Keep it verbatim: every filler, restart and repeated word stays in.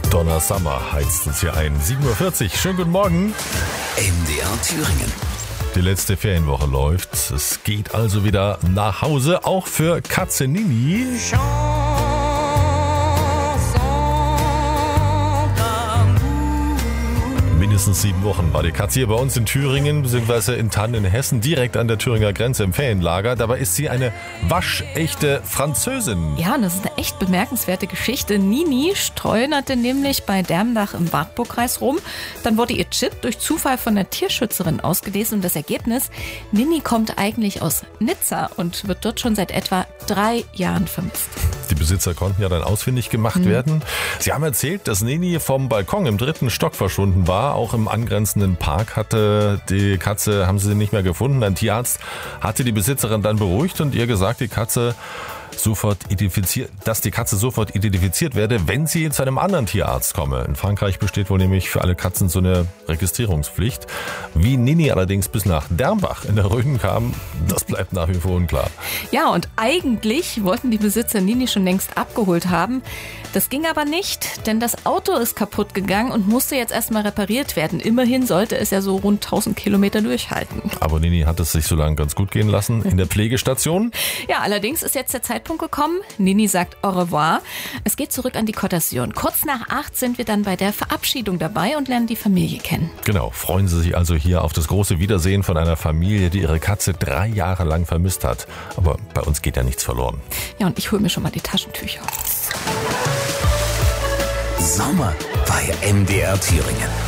Donna Summer heizt uns hier ein. sieben Uhr vierzig, schönen guten Morgen. M D R Thüringen. Die letzte Ferienwoche läuft. Es geht also wieder nach Hause, auch für Katze Nini. Mindestens sieben Wochen war die Katze hier bei uns in Thüringen, beziehungsweise in Thann in Hessen, direkt an der Thüringer Grenze im Ferienlager. Dabei ist sie eine waschechte Französin. Ja, und das ist eine echt bemerkenswerte Geschichte. Nini streunerte nämlich bei Dermdach im Wartburgkreis rum. Dann wurde ihr Chip durch Zufall von der Tierschützerin ausgelesen und das Ergebnis: Nini kommt eigentlich aus Nizza und wird dort schon seit etwa drei Jahren vermisst. Die Besitzer konnten ja dann ausfindig gemacht mhm. werden. Sie haben erzählt, dass Nini vom Balkon im dritten Stock verschwunden war. Auch im angrenzenden Park hatte die Katze, haben sie nicht mehr gefunden. Ein Tierarzt hatte die Besitzerin dann beruhigt und ihr gesagt, die Katze sofort identifiziert, dass die Katze sofort identifiziert werde, wenn sie zu einem anderen Tierarzt komme. In Frankreich besteht wohl nämlich für alle Katzen so eine Registrierungspflicht. Wie Nini allerdings bis nach Dermbach in der Rhön kam, das bleibt nach wie vor unklar. Ja, und eigentlich wollten die Besitzer Nini schon längst abgeholt haben. Das ging aber nicht, denn das Auto ist kaputt gegangen und musste jetzt erstmal repariert werden. Immerhin sollte es ja so rund tausend Kilometer durchhalten. Aber Nini hat es sich so lange ganz gut gehen lassen in der Pflegestation. Ja, allerdings ist jetzt der Zeitpunkt gekommen. Nini sagt au revoir. Es geht zurück an die Côte d'Azur. Kurz nach acht sind wir dann bei der Verabschiedung dabei und lernen die Familie kennen. Genau, freuen Sie sich also hier auf das große Wiedersehen von einer Familie, die ihre Katze drei Jahre lang vermisst hat. Aber bei uns geht ja nichts verloren. Ja, und ich hole mir schon mal die Taschentücher. Sommer bei M D R Thüringen.